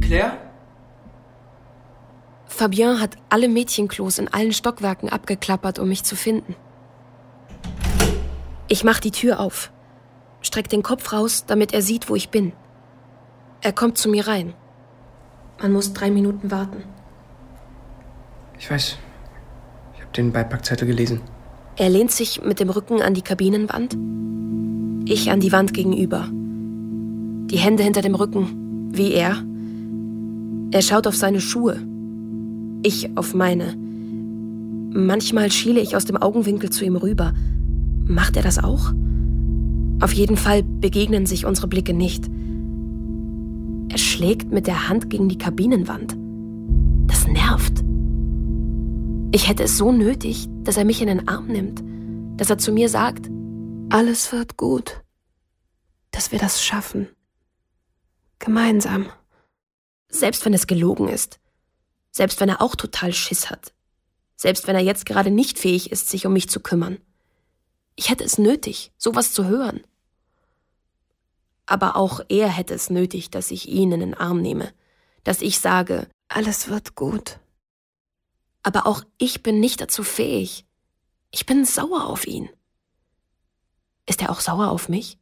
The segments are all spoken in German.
Claire? Fabien hat alle Mädchenklos in allen Stockwerken abgeklappert, um mich zu finden. Ich mach die Tür auf, streck den Kopf raus, damit er sieht, wo ich bin. Er kommt zu mir rein. Man muss 3 Minuten warten. Ich weiß. Ich habe den Beipackzettel gelesen. Er lehnt sich mit dem Rücken an die Kabinenwand, ich an die Wand gegenüber. Die Hände hinter dem Rücken, wie er. Er schaut auf seine Schuhe, ich auf meine. Manchmal schiele ich aus dem Augenwinkel zu ihm rüber. Macht er das auch? Auf jeden Fall begegnen sich unsere Blicke nicht. Er schlägt mit der Hand gegen die Kabinenwand. Das nervt. Ich hätte es so nötig, dass er mich in den Arm nimmt, dass er zu mir sagt, alles wird gut, dass wir das schaffen. Gemeinsam. Selbst wenn es gelogen ist. Selbst wenn er auch total Schiss hat. Selbst wenn er jetzt gerade nicht fähig ist, sich um mich zu kümmern. Ich hätte es nötig, sowas zu hören. Aber auch er hätte es nötig, dass ich ihn in den Arm nehme. Dass ich sage, alles wird gut. Aber auch ich bin nicht dazu fähig. Ich bin sauer auf ihn. Ist er auch sauer auf mich?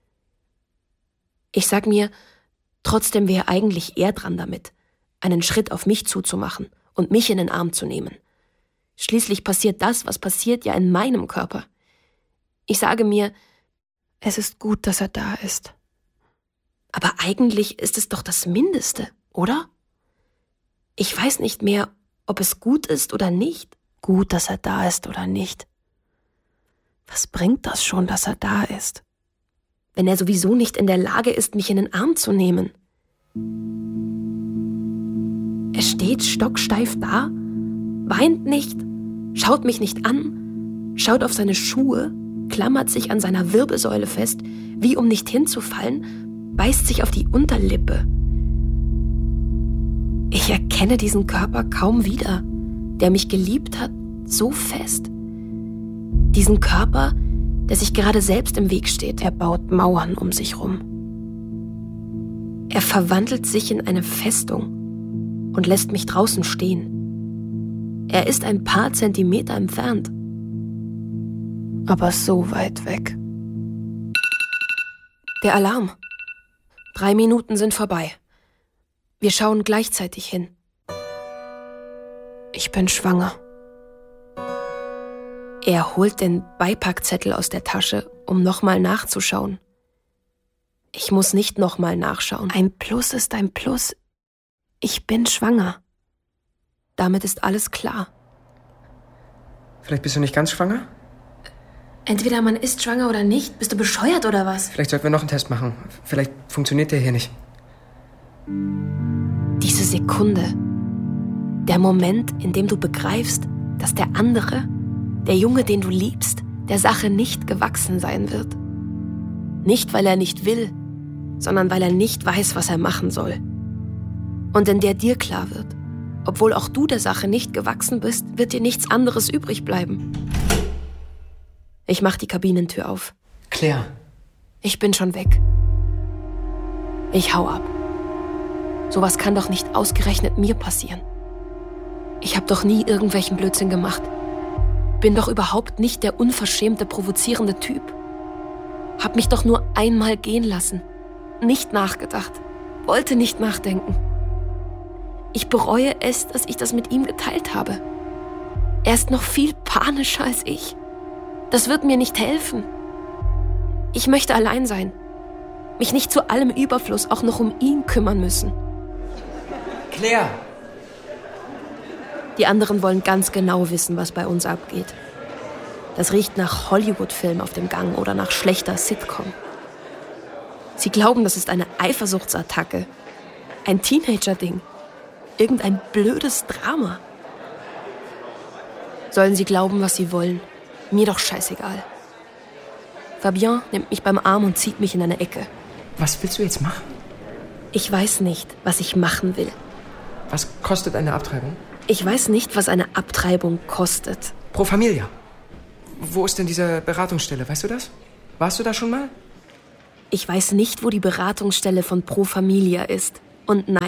Ich sag mir, trotzdem wäre eigentlich er dran damit, einen Schritt auf mich zuzumachen und mich in den Arm zu nehmen. Schließlich passiert das, was passiert, ja in meinem Körper. Ich sage mir, es ist gut, dass er da ist. Aber eigentlich ist es doch das Mindeste, oder? Ich weiß nicht mehr, ob es gut ist oder nicht. Gut, dass er da ist oder nicht. Was bringt das schon, dass er da ist? Wenn er sowieso nicht in der Lage ist, mich in den Arm zu nehmen. Er steht stocksteif da, weint nicht, schaut mich nicht an, schaut auf seine Schuhe, klammert sich an seiner Wirbelsäule fest, wie um nicht hinzufallen, beißt sich auf die Unterlippe. Ich erkenne diesen Körper kaum wieder, der mich geliebt hat, so fest. Diesen Körper, der sich gerade selbst im Weg steht. Er baut Mauern um sich rum. Er verwandelt sich in eine Festung und lässt mich draußen stehen. Er ist ein paar Zentimeter entfernt. Aber so weit weg. Der Alarm. 3 Minuten sind vorbei. Wir schauen gleichzeitig hin. Ich bin schwanger. Er holt den Beipackzettel aus der Tasche, um nochmal nachzuschauen. Ich muss nicht nochmal nachschauen. Ein Plus ist ein Plus. Ich bin schwanger. Damit ist alles klar. Vielleicht bist du nicht ganz schwanger? Entweder man ist schwanger oder nicht. Bist du bescheuert oder was? Vielleicht sollten wir noch einen Test machen. Vielleicht funktioniert der hier nicht. Diese Sekunde. Der Moment, in dem du begreifst, dass der andere, der Junge, den du liebst, der Sache nicht gewachsen sein wird. Nicht, weil er nicht will, sondern weil er nicht weiß, was er machen soll. Und in der dir klar wird, obwohl auch du der Sache nicht gewachsen bist, wird dir nichts anderes übrig bleiben. Ich mach die Kabinentür auf. Claire. Ich bin schon weg. Ich hau ab. Sowas kann doch nicht ausgerechnet mir passieren. Ich hab doch nie irgendwelchen Blödsinn gemacht. Bin doch überhaupt nicht der unverschämte, provozierende Typ. Hab mich doch nur einmal gehen lassen. Nicht nachgedacht. Wollte nicht nachdenken. Ich bereue es, dass ich das mit ihm geteilt habe. Er ist noch viel panischer als ich. Das wird mir nicht helfen. Ich möchte allein sein. Mich nicht zu allem Überfluss auch noch um ihn kümmern müssen. Claire! Die anderen wollen ganz genau wissen, was bei uns abgeht. Das riecht nach Hollywood-Film auf dem Gang oder nach schlechter Sitcom. Sie glauben, das ist eine Eifersuchtsattacke. Ein Teenager-Ding. Irgendein blödes Drama. Sollen sie glauben, was sie wollen. Mir doch scheißegal. Fabien nimmt mich beim Arm und zieht mich in eine Ecke. Was willst du jetzt machen? Ich weiß nicht, was ich machen will. Was kostet eine Abtreibung? Ich weiß nicht, was eine Abtreibung kostet. Pro Familia. Wo ist denn diese Beratungsstelle? Weißt du das? Warst du da schon mal? Ich weiß nicht, wo die Beratungsstelle von Pro Familia ist. Und nein,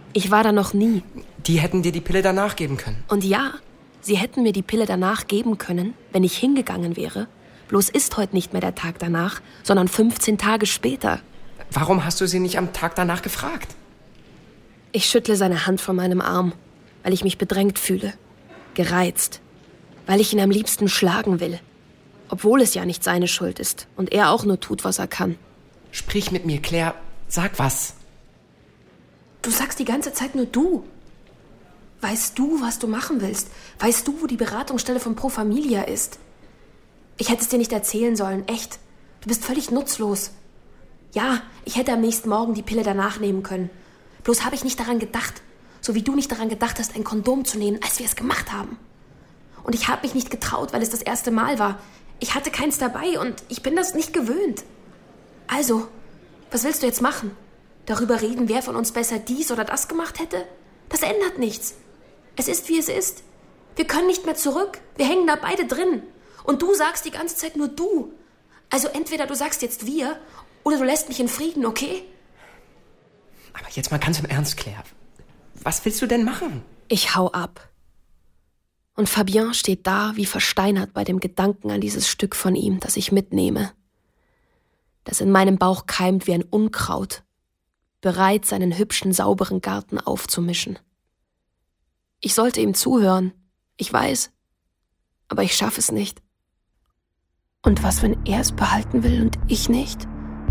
Ich war da noch nie. Die hätten dir die Pille danach geben können. Und ja, sie hätten mir die Pille danach geben können, wenn ich hingegangen wäre. Bloß ist heute nicht mehr der Tag danach, sondern 15 Tage später. Warum hast du sie nicht am Tag danach gefragt? Ich schüttle seine Hand von meinem Arm, weil ich mich bedrängt fühle. Gereizt. Weil ich ihn am liebsten schlagen will. Obwohl es ja nicht seine Schuld ist und er auch nur tut, was er kann. Sprich mit mir, Claire. Sag was. Du sagst die ganze Zeit nur du. Weißt du, was du machen willst? Weißt du, wo die Beratungsstelle von Pro Familia ist? Ich hätte es dir nicht erzählen sollen, echt. Du bist völlig nutzlos. Ja, ich hätte am nächsten Morgen die Pille danach nehmen können. Bloß habe ich nicht daran gedacht, so wie du nicht daran gedacht hast, ein Kondom zu nehmen, als wir es gemacht haben. Und ich habe mich nicht getraut, weil es das erste Mal war. Ich hatte keins dabei und ich bin das nicht gewöhnt. Also, was willst du jetzt machen? Darüber reden, wer von uns besser dies oder das gemacht hätte? Das ändert nichts. Es ist, wie es ist. Wir können nicht mehr zurück. Wir hängen da beide drin. Und du sagst die ganze Zeit nur du. Also entweder du sagst jetzt wir oder du lässt mich in Frieden, okay? Aber jetzt mal ganz im Ernst, Claire. Was willst du denn machen? Ich hau ab. Und Fabien steht da wie versteinert bei dem Gedanken an dieses Stück von ihm, das ich mitnehme. Das in meinem Bauch keimt wie ein Unkraut, bereit, seinen hübschen, sauberen Garten aufzumischen. Ich sollte ihm zuhören, ich weiß, aber ich schaffe es nicht. Und was, wenn er es behalten will und ich nicht?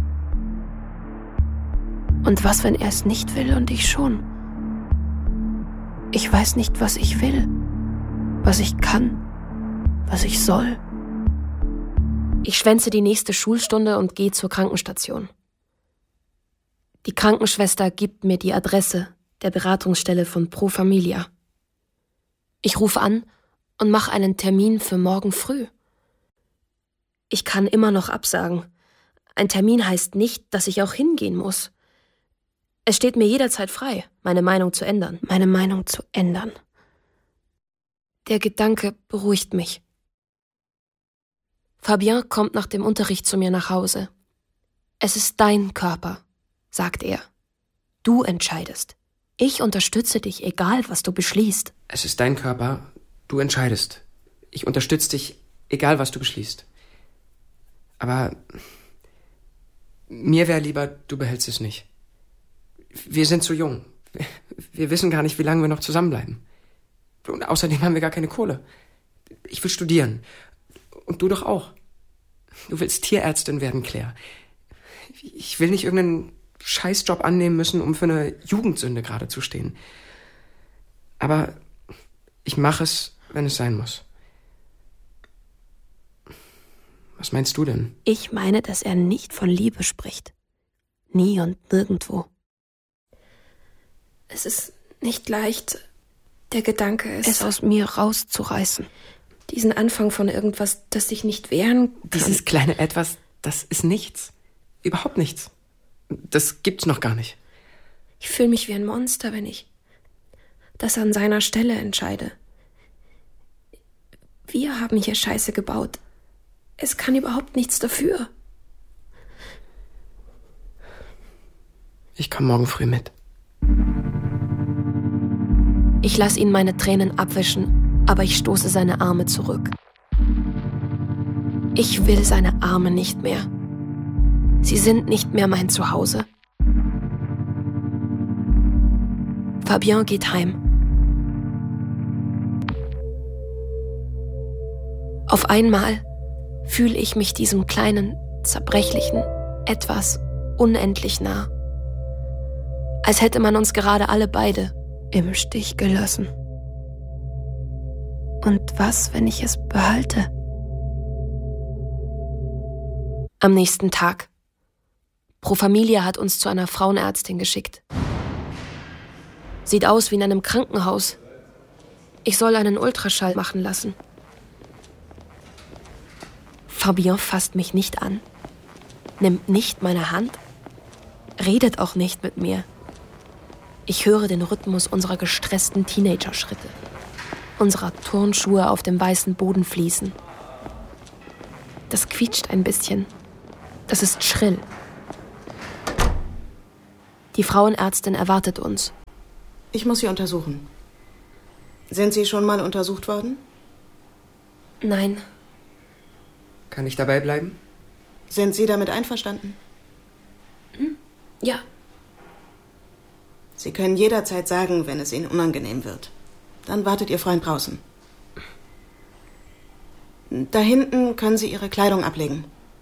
Und was, wenn er es nicht will und ich schon? Ich weiß nicht, was ich will, was ich kann, was ich soll. Ich schwänze die nächste Schulstunde und gehe zur Krankenstation. Die Krankenschwester gibt mir die Adresse der Beratungsstelle von Pro Familia. Ich rufe an und mache einen Termin für morgen früh. Ich kann immer noch absagen. Ein Termin heißt nicht, dass ich auch hingehen muss. Es steht mir jederzeit frei, meine Meinung zu ändern. Meine Meinung zu ändern. Der Gedanke beruhigt mich. Fabien kommt nach dem Unterricht zu mir nach Hause. Es ist dein Körper, sagt er. Du entscheidest. Ich unterstütze dich, egal was du beschließt. Es ist dein Körper, du entscheidest. Ich unterstütze dich, egal was du beschließt. Aber mir wäre lieber, du behältst es nicht. Wir sind zu jung. Wir wissen gar nicht, wie lange wir noch zusammenbleiben. Und außerdem haben wir gar keine Kohle. Ich will studieren. Und du doch auch. Du willst Tierärztin werden, Claire. Ich will nicht irgendeinen Scheißjob annehmen müssen, um für eine Jugendsünde gerade zu stehen. Aber ich mache es, wenn es sein muss. Was meinst du denn? Ich meine, dass er nicht von Liebe spricht. Nie und nirgendwo. Es ist nicht leicht, der Gedanke ist, es aus mir rauszureißen. Diesen Anfang von irgendwas, das sich nicht wehren kann. Dieses kleine Etwas, das ist nichts. Überhaupt nichts. Das gibt's noch gar nicht. Ich fühle mich wie ein Monster, wenn ich das an seiner Stelle entscheide. Wir haben hier Scheiße gebaut. Es kann überhaupt nichts dafür. Ich komme morgen früh mit. Ich lasse ihn meine Tränen abwischen, aber ich stoße seine Arme zurück. Ich will seine Arme nicht mehr. Sie sind nicht mehr mein Zuhause. Fabien geht heim. Auf einmal fühle ich mich diesem kleinen, zerbrechlichen Etwas unendlich nah. Als hätte man uns gerade alle beide im Stich gelassen. Und was, wenn ich es behalte? Am nächsten Tag. Pro Familia hat uns zu einer Frauenärztin geschickt. Sieht aus wie in einem Krankenhaus. Ich soll einen Ultraschall machen lassen. Fabien fasst mich nicht an, nimmt nicht meine Hand, redet auch nicht mit mir. Ich höre den Rhythmus unserer gestressten Teenager-Schritte, unserer Turnschuhe auf dem weißen Boden fließen. Das quietscht ein bisschen. Das ist schrill. Die Frauenärztin erwartet uns. Ich muss Sie untersuchen. Sind Sie schon mal untersucht worden? Nein. Kann ich dabei bleiben? Sind Sie damit einverstanden? Ja. Sie können jederzeit sagen, wenn es Ihnen unangenehm wird. Dann wartet Ihr Freund draußen. Da hinten können Sie Ihre Kleidung ablegen.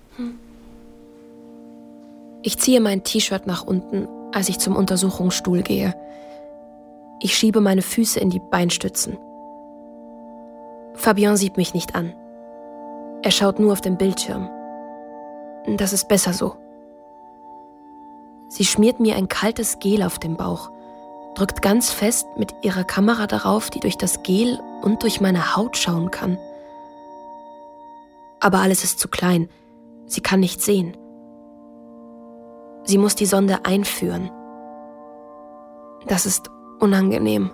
Ich ziehe mein T-Shirt nach unten, als ich zum Untersuchungsstuhl gehe. Ich schiebe meine Füße in die Beinstützen. Fabien sieht mich nicht an. Er schaut nur auf den Bildschirm. Das ist besser so. Sie schmiert mir ein kaltes Gel auf den Bauch, drückt ganz fest mit ihrer Kamera darauf, die durch das Gel und durch meine Haut schauen kann. Aber alles ist zu klein. Sie kann nicht sehen. Sie muss die Sonde einführen. Das ist unangenehm.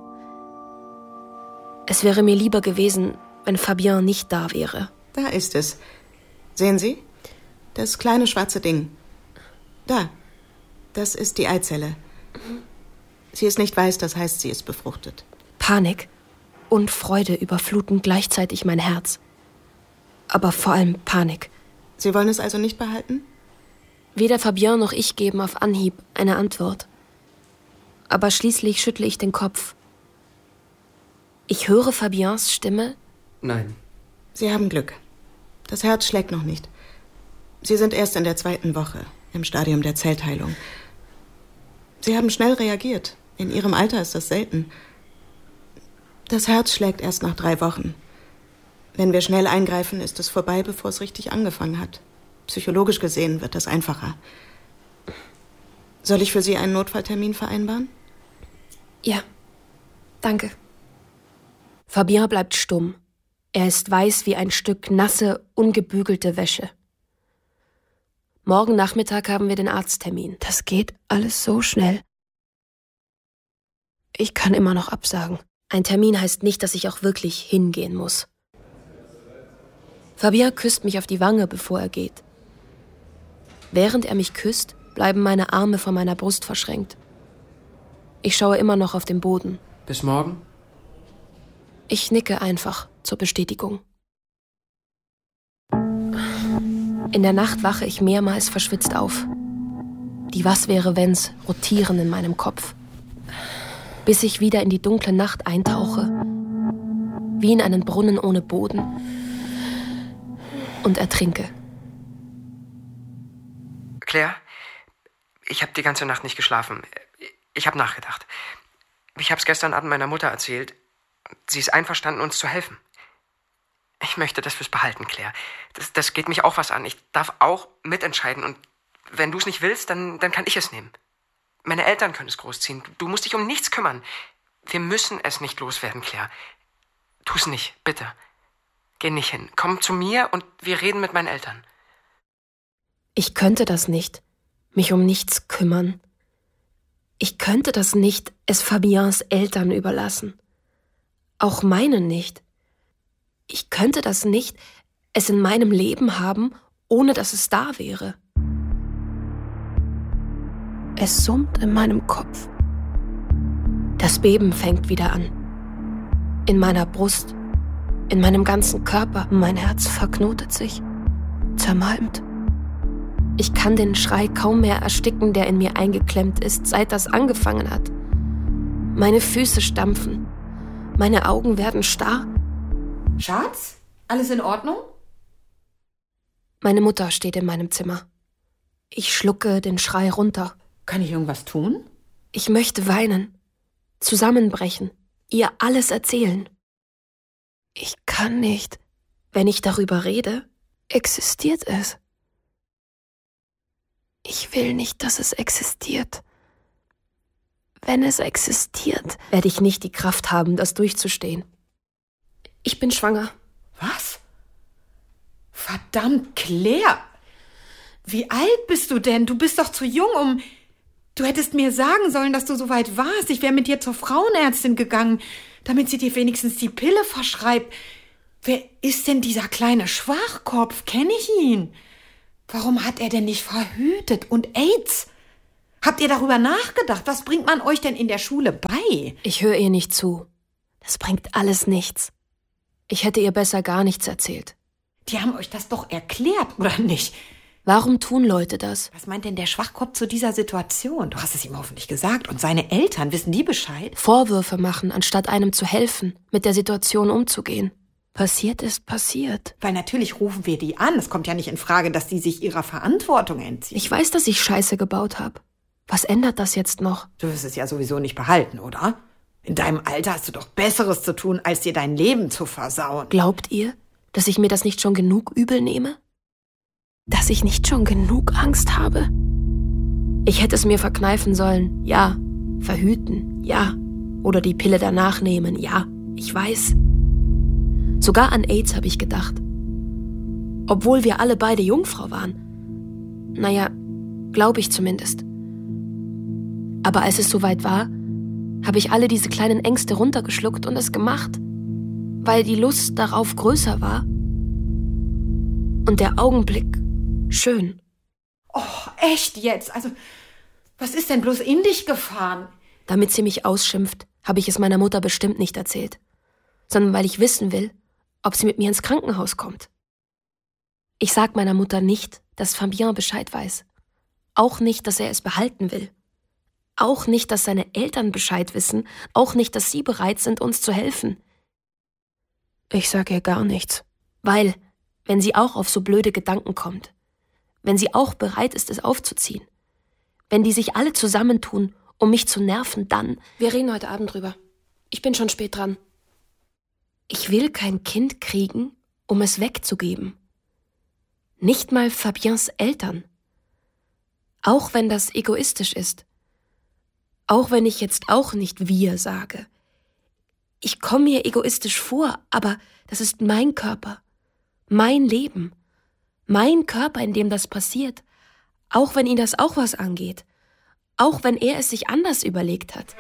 Es wäre mir lieber gewesen, wenn Fabien nicht da wäre. Da ist es. Sehen Sie? Das kleine schwarze Ding. Da. Das ist die Eizelle. Sie ist nicht weiß, das heißt, sie ist befruchtet. Panik und Freude überfluten gleichzeitig mein Herz. Aber vor allem Panik. Sie wollen es also nicht behalten? Weder Fabien noch ich geben auf Anhieb eine Antwort. Aber schließlich schüttle ich den Kopf. Ich höre Fabiens Stimme. Nein. Sie haben Glück. Das Herz schlägt noch nicht. Sie sind erst in der 2. Woche, im Stadium der Zellteilung. Sie haben schnell reagiert. In Ihrem Alter ist das selten. Das Herz schlägt erst nach 3 Wochen. Wenn wir schnell eingreifen, ist es vorbei, bevor es richtig angefangen hat. Psychologisch gesehen wird das einfacher. Soll ich für Sie einen Notfalltermin vereinbaren? Ja, danke. Fabien bleibt stumm. Er ist weiß wie ein Stück nasse, ungebügelte Wäsche. Morgen Nachmittag haben wir den Arzttermin. Das geht alles so schnell. Ich kann immer noch absagen. Ein Termin heißt nicht, dass ich auch wirklich hingehen muss. Fabien küsst mich auf die Wange, bevor er geht. Während er mich küsst, bleiben meine Arme vor meiner Brust verschränkt. Ich schaue immer noch auf den Boden. Bis morgen? Ich nicke einfach zur Bestätigung. In der Nacht wache ich mehrmals verschwitzt auf. Die Was-wäre-wenns rotieren in meinem Kopf. Bis ich wieder in die dunkle Nacht eintauche, wie in einen Brunnen ohne Boden, und ertrinke. Claire, ich habe die ganze Nacht nicht geschlafen. Ich habe nachgedacht. Ich habe es gestern Abend meiner Mutter erzählt. Sie ist einverstanden, uns zu helfen. Ich möchte, dass wir es behalten, Claire. Das geht mich auch was an. Ich darf auch mitentscheiden. Und wenn du es nicht willst, dann kann ich es nehmen. Meine Eltern können es großziehen. Du musst dich um nichts kümmern. Wir müssen es nicht loswerden, Claire. Tu's nicht, bitte. Geh nicht hin. Komm zu mir und wir reden mit meinen Eltern. Ich könnte das nicht, mich um nichts kümmern. Ich könnte das nicht, es Fabiens Eltern überlassen. Auch meinen nicht. Ich könnte das nicht, es in meinem Leben haben, ohne dass es da wäre. Es summt in meinem Kopf. Das Beben fängt wieder an. In meiner Brust, in meinem ganzen Körper, mein Herz verknotet sich, zermalmt. Ich kann den Schrei kaum mehr ersticken, der in mir eingeklemmt ist, seit das angefangen hat. Meine Füße stampfen, meine Augen werden starr. Schatz, alles in Ordnung? Meine Mutter steht in meinem Zimmer. Ich schlucke den Schrei runter. Kann ich irgendwas tun? Ich möchte weinen, zusammenbrechen, ihr alles erzählen. Ich kann nicht. Wenn ich darüber rede, existiert es. Ich will nicht, dass es existiert. Wenn es existiert, werde ich nicht die Kraft haben, das durchzustehen. Ich bin schwanger. Was? Verdammt, Claire! Wie alt bist du denn? Du bist doch zu jung, um... Du hättest mir sagen sollen, dass du so weit warst. Ich wäre mit dir zur Frauenärztin gegangen, damit sie dir wenigstens die Pille verschreibt. Wer ist denn dieser kleine Schwachkopf? Kenne ich ihn? Warum hat er denn nicht verhütet? Und AIDS? Habt ihr darüber nachgedacht? Was bringt man euch denn in der Schule bei? Ich höre ihr nicht zu. Das bringt alles nichts. Ich hätte ihr besser gar nichts erzählt. Die haben euch das doch erklärt, oder nicht? Warum tun Leute das? Was meint denn der Schwachkopf zu dieser Situation? Du hast es ihm hoffentlich gesagt. Und seine Eltern, wissen die Bescheid? Vorwürfe machen, anstatt einem zu helfen, mit der Situation umzugehen. Passiert ist passiert. Weil natürlich rufen wir die an. Es kommt ja nicht in Frage, dass die sich ihrer Verantwortung entziehen. Ich weiß, dass ich Scheiße gebaut habe. Was ändert das jetzt noch? Du wirst es ja sowieso nicht behalten, oder? In deinem Alter hast du doch Besseres zu tun, als dir dein Leben zu versauen. Glaubt ihr, dass ich mir das nicht schon genug übel nehme? Dass ich nicht schon genug Angst habe? Ich hätte es mir verkneifen sollen, ja. Verhüten, ja. Oder die Pille danach nehmen, ja. Ich weiß. Sogar an AIDS habe ich gedacht. Obwohl wir alle beide Jungfrau waren. Naja, glaube ich zumindest. Aber als es soweit war, habe ich alle diese kleinen Ängste runtergeschluckt und es gemacht. Weil die Lust darauf größer war. Und der Augenblick schön. Oh, echt jetzt? Also, was ist denn bloß in dich gefahren? Damit sie mich ausschimpft, habe ich es meiner Mutter bestimmt nicht erzählt. Sondern weil ich wissen will, ob sie mit mir ins Krankenhaus kommt. Ich sag meiner Mutter nicht, dass Fabien Bescheid weiß. Auch nicht, dass er es behalten will. Auch nicht, dass seine Eltern Bescheid wissen. Auch nicht, dass sie bereit sind, uns zu helfen. Ich sag ihr gar nichts. Weil, wenn sie auch auf so blöde Gedanken kommt, wenn sie auch bereit ist, es aufzuziehen, wenn die sich alle zusammentun, um mich zu nerven, dann... Wir reden heute Abend drüber. Ich bin schon spät dran. Ich will kein Kind kriegen, um es wegzugeben. Nicht mal Fabiens Eltern. Auch wenn das egoistisch ist. Auch wenn ich jetzt auch nicht wir sage. Ich komme mir egoistisch vor, aber das ist mein Körper. Mein Leben. Mein Körper, in dem das passiert. Auch wenn ihn das auch was angeht. Auch wenn er es sich anders überlegt hat.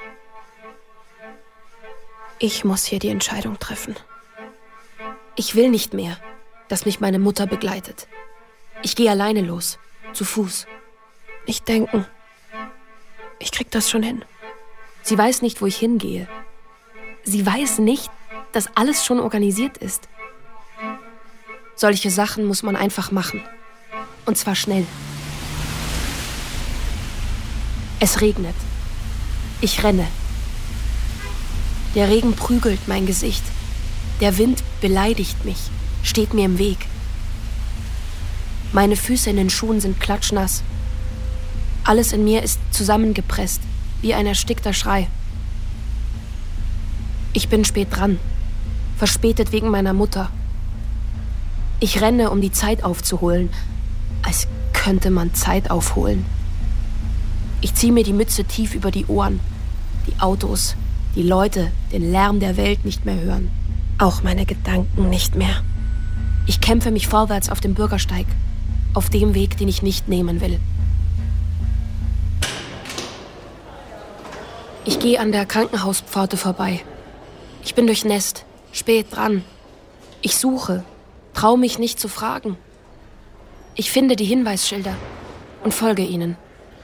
Ich muss hier die Entscheidung treffen. Ich will nicht mehr, dass mich meine Mutter begleitet. Ich gehe alleine los, zu Fuß. Nicht denken. Ich krieg das schon hin. Sie weiß nicht, wo ich hingehe. Sie weiß nicht, dass alles schon organisiert ist. Solche Sachen muss man einfach machen. Und zwar schnell. Es regnet. Ich renne. Der Regen prügelt mein Gesicht. Der Wind beleidigt mich, steht mir im Weg. Meine Füße in den Schuhen sind klatschnass. Alles in mir ist zusammengepresst, wie ein erstickter Schrei. Ich bin spät dran, verspätet wegen meiner Mutter. Ich renne, um die Zeit aufzuholen, als könnte man Zeit aufholen. Ich ziehe mir die Mütze tief über die Ohren, die Autos, die Leute, den Lärm der Welt nicht mehr hören. Auch meine Gedanken nicht mehr. Ich kämpfe mich vorwärts auf dem Bürgersteig, auf dem Weg, den ich nicht nehmen will. Ich gehe an der Krankenhauspforte vorbei. Ich bin durchnässt, spät dran. Ich suche, traue mich nicht zu fragen. Ich finde die Hinweisschilder und folge ihnen.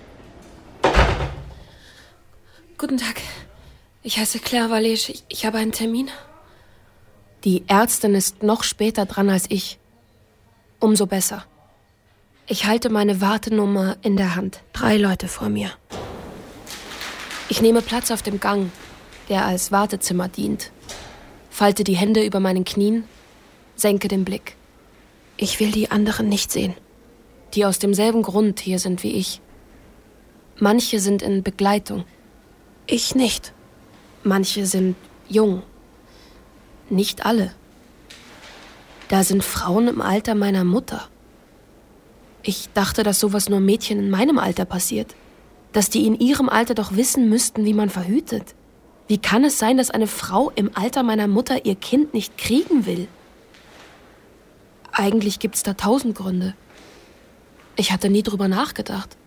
Guten Tag, ich heiße Claire Valleche. Ich habe einen Termin. Die Ärztin ist noch später dran als ich. Umso besser. Ich halte meine Wartenummer in der Hand. 3 Leute vor mir. Ich nehme Platz auf dem Gang, der als Wartezimmer dient. Falte die Hände über meinen Knien, senke den Blick. Ich will die anderen nicht sehen, die aus demselben Grund hier sind wie ich. Manche sind in Begleitung, ich nicht. Manche sind jung. Nicht alle. Da sind Frauen im Alter meiner Mutter. Ich dachte, dass sowas nur Mädchen in meinem Alter passiert. Dass die in ihrem Alter doch wissen müssten, wie man verhütet. Wie kann es sein, dass eine Frau im Alter meiner Mutter ihr Kind nicht kriegen will? Eigentlich gibt's da 1000 Gründe. Ich hatte nie drüber nachgedacht.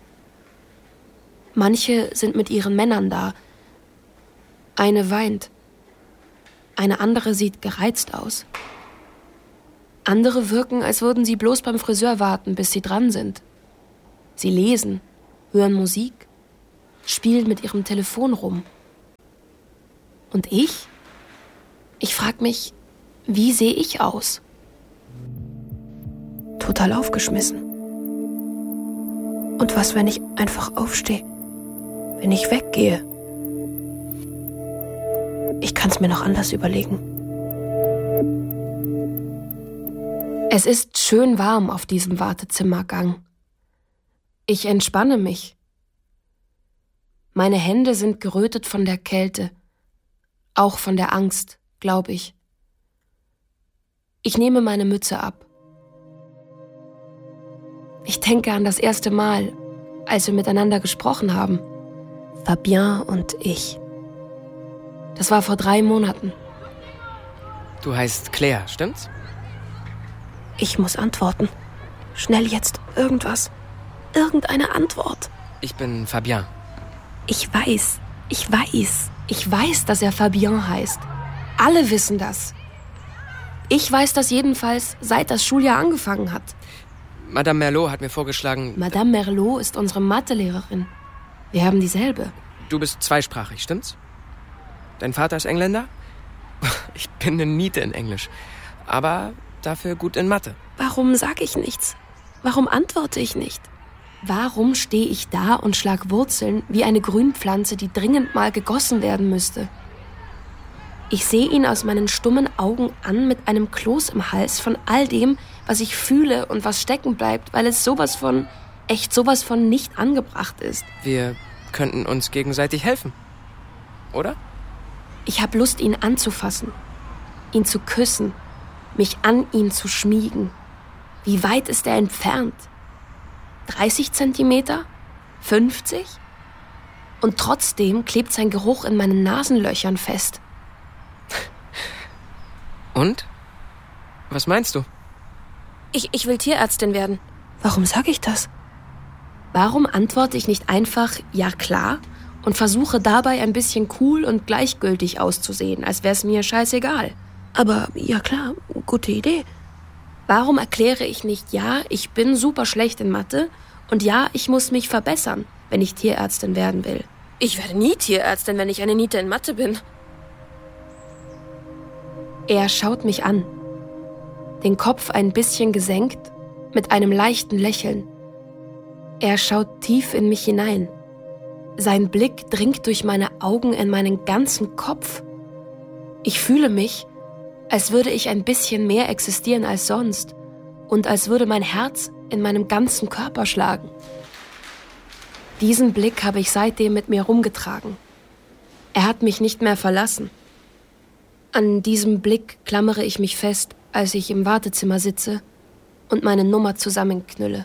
Manche sind mit ihren Männern da. Eine weint. Eine andere sieht gereizt aus. Andere wirken, als würden sie bloß beim Friseur warten, bis sie dran sind. Sie lesen, hören Musik, spielt mit ihrem Telefon rum. Und ich? Ich frag mich, wie sehe ich aus? Total aufgeschmissen. Und was, wenn ich einfach aufstehe? Wenn ich weggehe? Ich kann's mir noch anders überlegen. Es ist schön warm auf diesem Wartezimmergang. Ich entspanne mich. Meine Hände sind gerötet von der Kälte. Auch von der Angst, glaube ich. Ich nehme meine Mütze ab. Ich denke an das erste Mal, als wir miteinander gesprochen haben. Fabien und ich. Das war vor 3 Monaten. Du heißt Claire, stimmt's? Ich muss antworten. Schnell jetzt, irgendwas. Irgendeine Antwort. Ich bin Fabien. Ich weiß, dass er Fabien heißt. Alle wissen das. Ich weiß das jedenfalls, seit das Schuljahr angefangen hat. Madame Merlot hat mir vorgeschlagen... Madame Merlot ist unsere Mathelehrerin. Wir haben dieselbe. Du bist zweisprachig, stimmt's? Dein Vater ist Engländer? Ich bin eine Niete in Englisch. Aber dafür gut in Mathe. Warum sag ich nichts? Warum antworte ich nicht? Warum stehe ich da und schlag Wurzeln wie eine Grünpflanze, die dringend mal gegossen werden müsste? Ich sehe ihn aus meinen stummen Augen an mit einem Kloß im Hals von all dem, was ich fühle und was stecken bleibt, weil es sowas von nicht angebracht ist. Wir könnten uns gegenseitig helfen, oder? Ich habe Lust, ihn anzufassen, ihn zu küssen, mich an ihn zu schmiegen. Wie weit ist er entfernt? 30 Zentimeter? 50? Und trotzdem klebt sein Geruch in meinen Nasenlöchern fest. Und? Was meinst du? Ich will Tierärztin werden. Warum sage ich das? Warum antworte ich nicht einfach ja klar und versuche dabei ein bisschen cool und gleichgültig auszusehen, als wäre es mir scheißegal? Aber ja klar, gute Idee. Warum erkläre ich nicht, ja, ich bin super schlecht in Mathe und ja, ich muss mich verbessern, wenn ich Tierärztin werden will? Ich werde nie Tierärztin, wenn ich eine Niete in Mathe bin. Er schaut mich an, den Kopf ein bisschen gesenkt, mit einem leichten Lächeln. Er schaut tief in mich hinein. Sein Blick dringt durch meine Augen in meinen ganzen Kopf. Ich fühle mich, als würde ich ein bisschen mehr existieren als sonst und als würde mein Herz in meinem ganzen Körper schlagen. Diesen Blick habe ich seitdem mit mir rumgetragen. Er hat mich nicht mehr verlassen. An diesem Blick klammere ich mich fest, als ich im Wartezimmer sitze und meine Nummer zusammenknülle.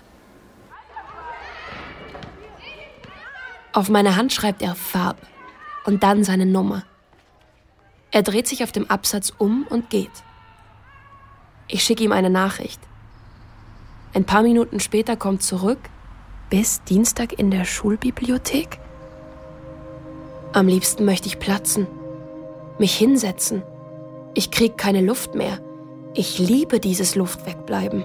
Auf meine Hand schreibt er Fab und dann seine Nummer. Er dreht sich auf dem Absatz um und geht. Ich schicke ihm eine Nachricht. Ein paar Minuten später kommt zurück, bis Dienstag in der Schulbibliothek. Am liebsten möchte ich platzen, mich hinsetzen. Ich krieg keine Luft mehr. Ich liebe dieses Luftwegbleiben.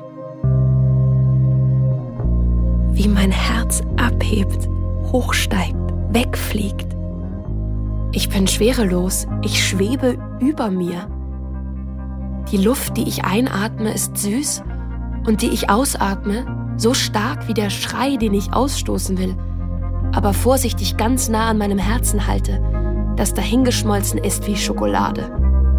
Wie mein Herz abhebt, hochsteigt, wegfliegt. Ich bin schwerelos, ich schwebe über mir. Die Luft, die ich einatme, ist süß und die ich ausatme, so stark wie der Schrei, den ich ausstoßen will, aber vorsichtig ganz nah an meinem Herzen halte, das dahingeschmolzen ist wie Schokolade.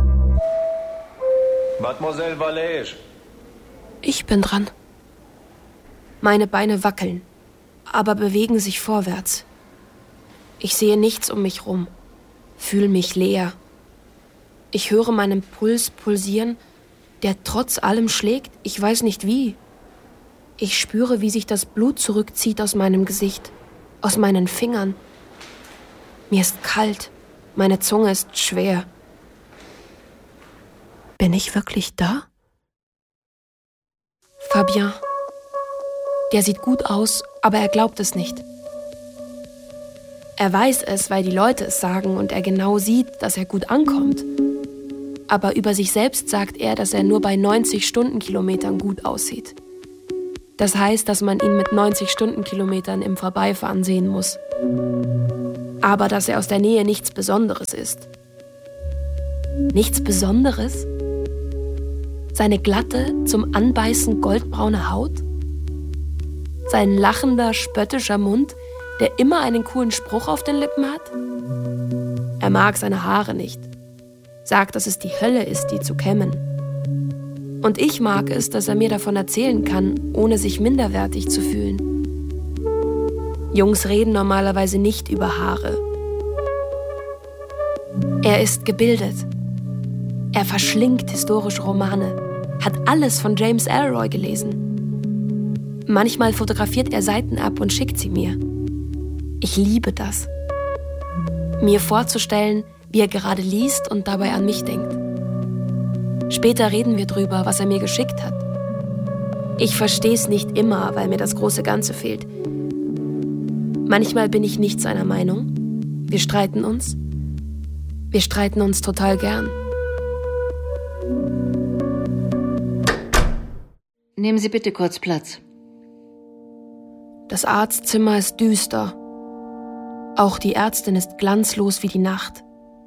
Mademoiselle Valège. Ich bin dran. Meine Beine wackeln, aber bewegen sich vorwärts. Ich sehe nichts um mich rum, fühle mich leer. Ich höre meinen Puls pulsieren, der trotz allem schlägt, ich weiß nicht wie. Ich spüre, wie sich das Blut zurückzieht aus meinem Gesicht, aus meinen Fingern. Mir ist kalt, meine Zunge ist schwer. Bin ich wirklich da? Fabien. Der sieht gut aus, aber er glaubt es nicht. Er weiß es, weil die Leute es sagen und er genau sieht, dass er gut ankommt. Aber über sich selbst sagt er, dass er nur bei 90 Stundenkilometern gut aussieht. Das heißt, dass man ihn mit 90 Stundenkilometern im Vorbeifahren sehen muss. Aber dass er aus der Nähe nichts Besonderes ist. Nichts Besonderes? Seine glatte, zum Anbeißen goldbraune Haut? Sein lachender, spöttischer Mund, der immer einen coolen Spruch auf den Lippen hat? Er mag seine Haare nicht. Sagt, dass es die Hölle ist, die zu kämmen. Und ich mag es, dass er mir davon erzählen kann, ohne sich minderwertig zu fühlen. Jungs reden normalerweise nicht über Haare. Er ist gebildet. Er verschlingt historische Romane, hat alles von James Ellroy gelesen. Manchmal fotografiert er Seiten ab und schickt sie mir. Ich liebe das. Mir vorzustellen, wie er gerade liest und dabei an mich denkt. Später reden wir drüber, was er mir geschickt hat. Ich verstehe es nicht immer, weil mir das große Ganze fehlt. Manchmal bin ich nicht seiner Meinung. Wir streiten uns. Wir streiten uns total gern. Nehmen Sie bitte kurz Platz. Das Arztzimmer ist düster. Auch die Ärztin ist glanzlos wie die Nacht.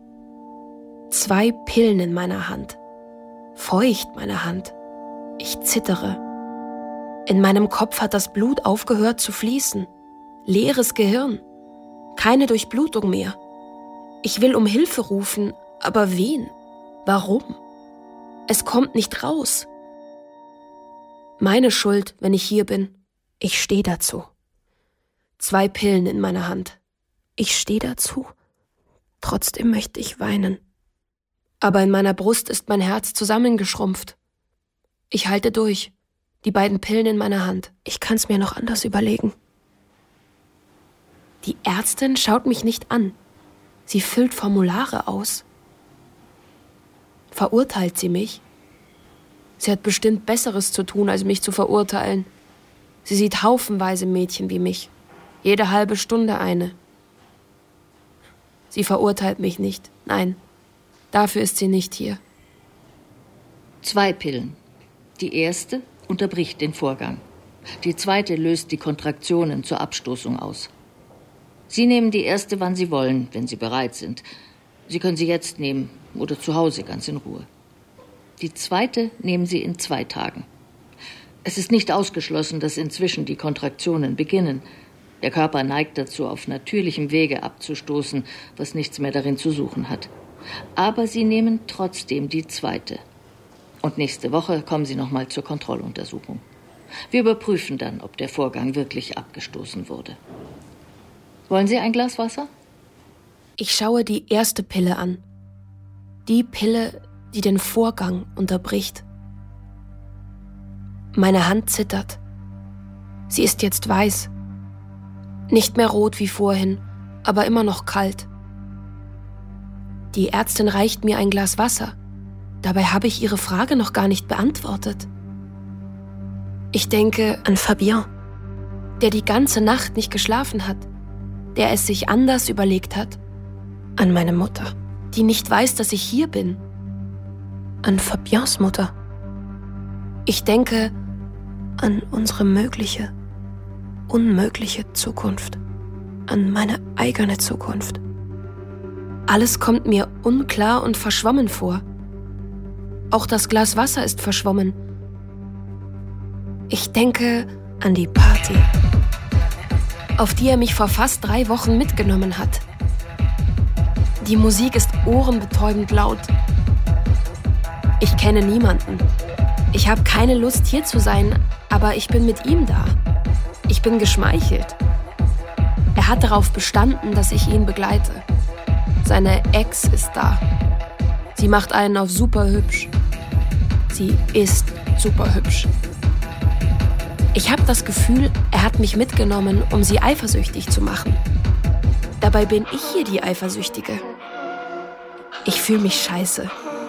2 Pillen in meiner Hand. Feucht meine Hand. Ich zittere. In meinem Kopf hat das Blut aufgehört zu fließen. Leeres Gehirn. Keine Durchblutung mehr. Ich will um Hilfe rufen, aber wen? Warum? Es kommt nicht raus. Meine Schuld, wenn ich hier bin. Ich stehe dazu. 2 Pillen in meiner Hand. Ich stehe dazu. Trotzdem möchte ich weinen. Aber in meiner Brust ist mein Herz zusammengeschrumpft. Ich halte durch. Die 2 Pillen in meiner Hand. Ich kann's mir noch anders überlegen. Die Ärztin schaut mich nicht an. Sie füllt Formulare aus. Verurteilt sie mich? Sie hat bestimmt Besseres zu tun, als mich zu verurteilen. Sie sieht haufenweise Mädchen wie mich. Jede halbe Stunde eine. Sie verurteilt mich nicht. Nein, dafür ist sie nicht hier. 2 Pillen. Die erste unterbricht den Vorgang. Die zweite löst die Kontraktionen zur Abstoßung aus. Sie nehmen die erste, wann Sie wollen, wenn Sie bereit sind. Sie können sie jetzt nehmen oder zu Hause ganz in Ruhe. Die zweite nehmen Sie in 2 Tagen. Es ist nicht ausgeschlossen, dass inzwischen die Kontraktionen beginnen. Der Körper neigt dazu, auf natürlichem Wege abzustoßen, was nichts mehr darin zu suchen hat. Aber Sie nehmen trotzdem die zweite. Und nächste Woche kommen Sie nochmal zur Kontrolluntersuchung. Wir überprüfen dann, ob der Vorgang wirklich abgestoßen wurde. Wollen Sie ein Glas Wasser? Ich schaue die erste Pille an. Die Pille, die den Vorgang unterbricht. Meine Hand zittert. Sie ist jetzt weiß. Nicht mehr rot wie vorhin, aber immer noch kalt. Die Ärztin reicht mir ein Glas Wasser. Dabei habe ich ihre Frage noch gar nicht beantwortet. Ich denke an Fabien, der die ganze Nacht nicht geschlafen hat, der es sich anders überlegt hat. An meine Mutter, die nicht weiß, dass ich hier bin. An Fabiens Mutter. Ich denke an unsere mögliche, unmögliche Zukunft. An meine eigene Zukunft. Alles kommt mir unklar und verschwommen vor. Auch das Glas Wasser ist verschwommen. Ich denke an die Party, auf die er mich vor fast 3 Wochen mitgenommen hat. Die Musik ist ohrenbetäubend laut. Ich kenne niemanden. Ich habe keine Lust, hier zu sein, aber ich bin mit ihm da. Ich bin geschmeichelt. Er hat darauf bestanden, dass ich ihn begleite. Seine Ex ist da. Sie macht einen auf super hübsch. Sie ist super hübsch. Ich habe das Gefühl, er hat mich mitgenommen, um sie eifersüchtig zu machen. Dabei bin ich hier die Eifersüchtige. Ich fühle mich scheiße.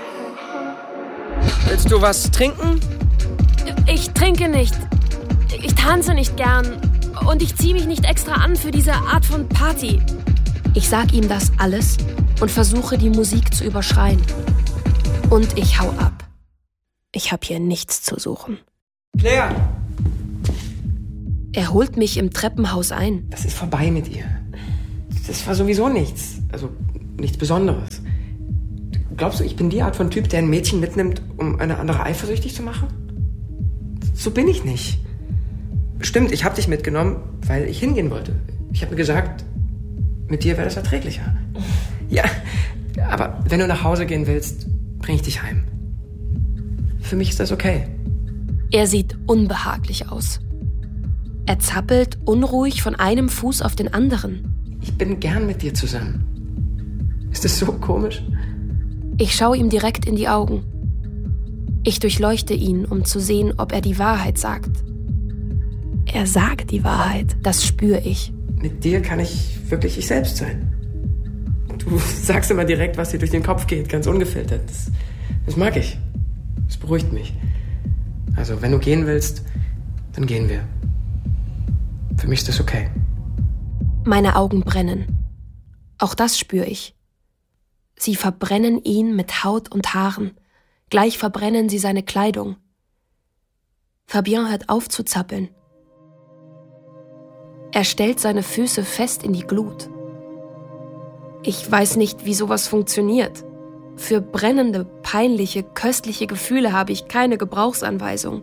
Willst du was trinken? Ich trinke nicht. Ich tanze nicht gern. Und ich ziehe mich nicht extra an für diese Art von Party. Ich sag ihm das alles und versuche, die Musik zu überschreien. Und ich hau ab. Ich hab hier nichts zu suchen. Claire! Er holt mich im Treppenhaus ein. Das ist vorbei mit ihr. Das war sowieso nichts. Also nichts Besonderes. Glaubst du, ich bin die Art von Typ, der ein Mädchen mitnimmt, um eine andere eifersüchtig zu machen? So bin ich nicht. Stimmt, ich habe dich mitgenommen, weil ich hingehen wollte. Ich habe mir gesagt, mit dir wäre das erträglicher. Ja, aber wenn du nach Hause gehen willst, bring ich dich heim. Für mich ist das okay. Er sieht unbehaglich aus. Er zappelt unruhig von einem Fuß auf den anderen. Ich bin gern mit dir zusammen. Ist das so komisch? Ich schaue ihm direkt in die Augen. Ich durchleuchte ihn, um zu sehen, ob er die Wahrheit sagt. Er sagt die Wahrheit, das spüre ich. Mit dir kann ich wirklich ich selbst sein. Du sagst immer direkt, was dir durch den Kopf geht, ganz ungefiltert. Das mag ich. Das beruhigt mich. Also, wenn du gehen willst, dann gehen wir. Für mich ist das okay. Meine Augen brennen. Auch das spüre ich. Sie verbrennen ihn mit Haut und Haaren. Gleich verbrennen sie seine Kleidung. Fabien hört auf zu zappeln. Er stellt seine Füße fest in die Glut. Ich weiß nicht, wie sowas funktioniert. Für brennende, peinliche, köstliche Gefühle habe ich keine Gebrauchsanweisung.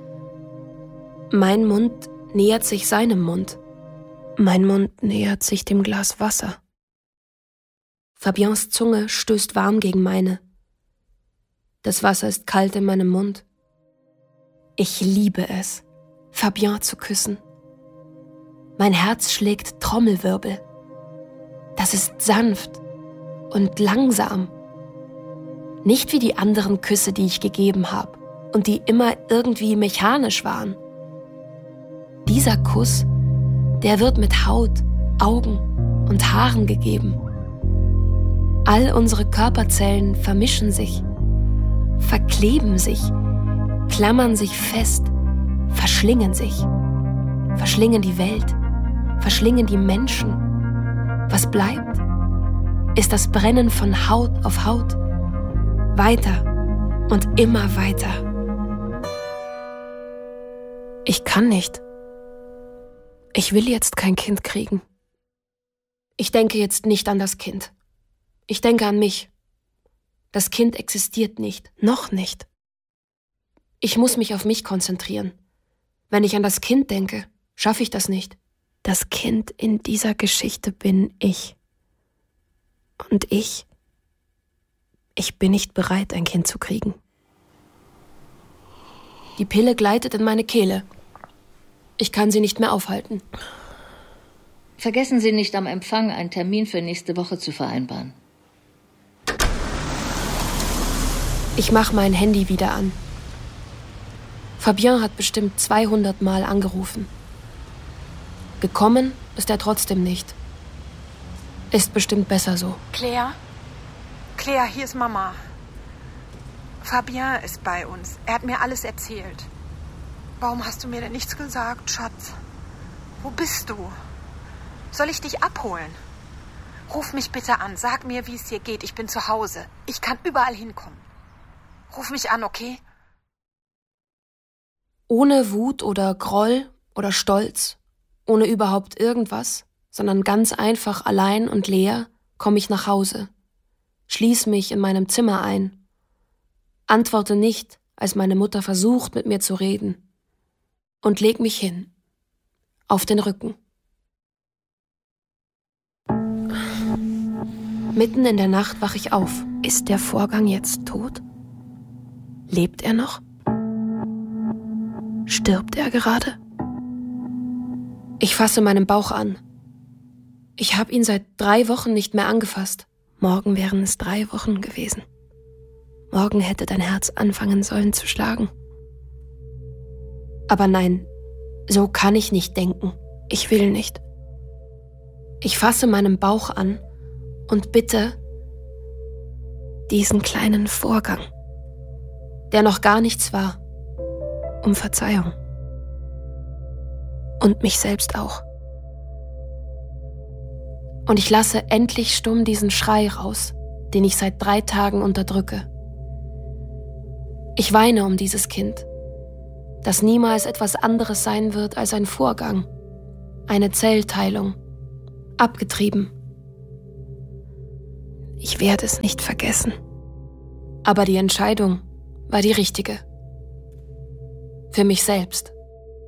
Mein Mund nähert sich seinem Mund. Mein Mund nähert sich dem Glas Wasser. Fabiens Zunge stößt warm gegen meine. Das Wasser ist kalt in meinem Mund. Ich liebe es, Fabien zu küssen. Mein Herz schlägt Trommelwirbel. Das ist sanft und langsam. Nicht wie die anderen Küsse, die ich gegeben habe und die immer irgendwie mechanisch waren. Dieser Kuss, der wird mit Haut, Augen und Haaren gegeben. All unsere Körperzellen vermischen sich, verkleben sich, klammern sich fest, verschlingen sich, verschlingen die Welt, verschlingen die Menschen. Was bleibt, ist das Brennen von Haut auf Haut. Weiter und immer weiter. Ich kann nicht. Ich will jetzt kein Kind kriegen. Ich denke jetzt nicht an das Kind. Ich denke an mich. Das Kind existiert nicht, noch nicht. Ich muss mich auf mich konzentrieren. Wenn ich an das Kind denke, schaffe ich das nicht. Das Kind in dieser Geschichte bin ich. Und ich bin nicht bereit, ein Kind zu kriegen. Die Pille gleitet in meine Kehle. Ich kann sie nicht mehr aufhalten. Vergessen Sie nicht, am Empfang einen Termin für nächste Woche zu vereinbaren. Ich mache mein Handy wieder an. Fabien hat bestimmt 200 Mal angerufen. Gekommen ist er trotzdem nicht. Ist bestimmt besser so. Claire? Claire, hier ist Mama. Fabien ist bei uns. Er hat mir alles erzählt. Warum hast du mir denn nichts gesagt, Schatz? Wo bist du? Soll ich dich abholen? Ruf mich bitte an. Sag mir, wie es dir geht. Ich bin zu Hause. Ich kann überall hinkommen. Ruf mich an, okay? Ohne Wut oder Groll oder Stolz, ohne überhaupt irgendwas, sondern ganz einfach allein und leer, komme ich nach Hause. Schließ mich in meinem Zimmer ein. Antworte nicht, als meine Mutter versucht, mit mir zu reden. Und leg mich hin. Auf den Rücken. Mitten in der Nacht wach ich auf. Ist der Vorgang jetzt tot? Lebt er noch? Stirbt er gerade? Ich fasse meinen Bauch an. Ich habe ihn seit 3 Wochen nicht mehr angefasst. Morgen wären es 3 Wochen gewesen. Morgen hätte dein Herz anfangen sollen zu schlagen. Aber nein, so kann ich nicht denken. Ich will nicht. Ich fasse meinen Bauch an und bitte diesen kleinen Vorgang, der noch gar nichts war, um Verzeihung. Und mich selbst auch. Und ich lasse endlich stumm diesen Schrei raus, den ich seit 3 Tagen unterdrücke. Ich weine um dieses Kind. das niemals etwas anderes sein wird als ein Vorgang, eine Zellteilung, abgetrieben. Ich werde es nicht vergessen. Aber die Entscheidung war die richtige. Für mich selbst.